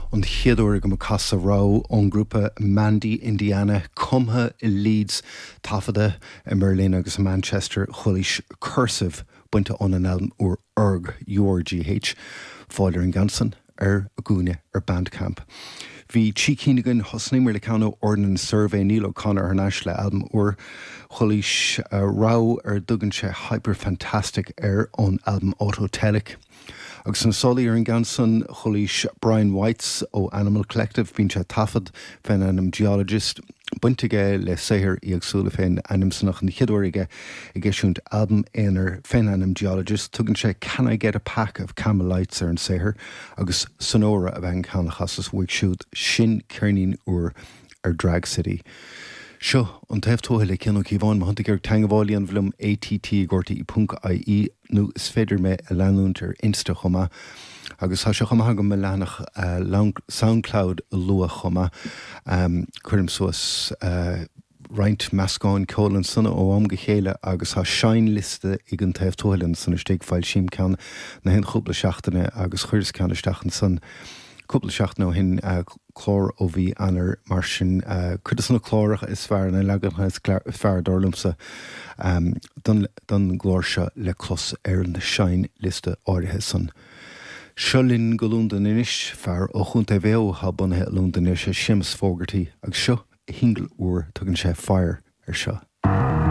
an chiadúir go casa rá ón grúpa Mandy Indiana cumtha I Leeds tafada I Merlin agus Manchester cholis cursive buinte an an album or URGH fáilir an gansan a gúine Bandcamp. Bhí Chícínigan hosnaimir le canó Ordnance Survey Neil O'Connor ar náis le album or cholis rá dugan sé hyper fantastic an album Autotelic. Agus an solaí ar an gansan cholis Brian Whites ó Animal Collective bín sé tafad fan anam geologist buntige le séhir I agsúla féin anim sanach an chiadúige I gisiúnt album éanar fan anam geologist tugann sé Can I Get a Pack of Camelites ar an séhir agus sonóra a bheith an chasas bhuaig siúd sin cearnín úr ar Drag City. Seo an taobhtótha le cinnú cíbháin má gur teangáilí an bhlum ATT gortaí .ie nó is féidir me a leanúnt ar Insta chuma agus tá se chuma go me leanach SoundCloud lua chuma chuirm suas Reint Mascáin Colan sanna ó am go chéile agus tá sein liste ag an taobhtóileann san istéag fáil sim ceann na hen chúpla seachtainna agus chuirs ceann isteachn san Couple seach nó hin chlór ó bhí anar mar sin chuid sanna chlórach is fear na legan is fear dorlumsa don glór se le clos ar na sein liste áirithe san. Siolinn go lúndan inis fear ó chunta bhéo ha bunthe lúndan inis sims fógartaí agus seo hingil úr tugann sé fear ar seo.